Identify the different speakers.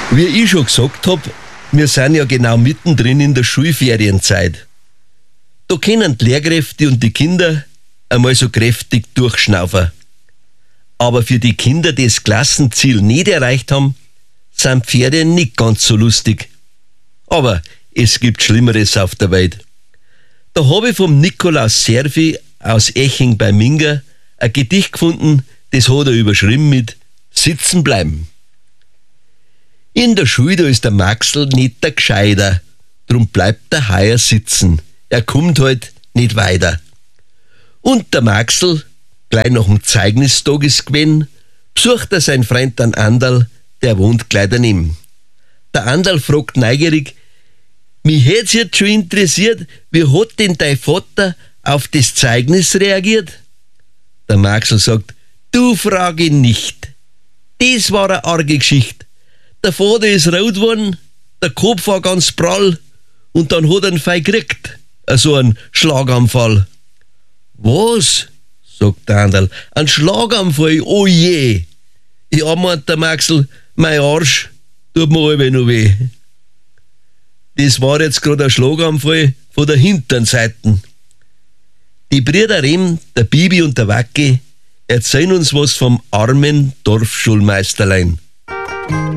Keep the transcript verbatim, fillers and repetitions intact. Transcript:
Speaker 1: Wie ich schon gesagt hab, wir sind ja genau mittendrin in der Schulferienzeit. Da können die Lehrkräfte und die Kinder einmal so kräftig durchschnaufen. Aber für die Kinder, die das Klassenziel nicht erreicht haben, sind die Ferien nicht ganz so lustig. Aber es gibt Schlimmeres auf der Welt. Da habe ich vom Nikolaus Servi aus Eching bei Minga ein Gedicht gefunden, das hat er überschrieben mit Sitzen bleiben. In der Schule, da ist der Maxl nicht der Gescheiter, drum bleibt der heuer sitzen. Er kommt halt nicht weiter. Und der Maxl, gleich nach dem Zeignistag ist gewesen, besucht er seinen Freund den Anderl, der wohnt gleich daneben. Der Anderl fragt neugierig, mich hätt's jetzt schon interessiert, wie hat denn dein Vater auf das Zeugnis reagiert? Der Maxl sagt, du frag ihn nicht. Das war eine arge Geschichte. Der Vater ist rot geworden, der Kopf war ganz prall und dann hat er einen Fei gekriegt, also einen Schlaganfall. Was? Sagt der Anderl. Ein Schlaganfall, oh je. Ja, meint der Maxl, mein Arsch tut mir alle noch weh. Das war jetzt gerade ein Schlaganfall von der hinteren Seite. Die Brüder Rem, der Bibi und der Wacki erzählen uns was vom armen Dorfschulmeisterlein.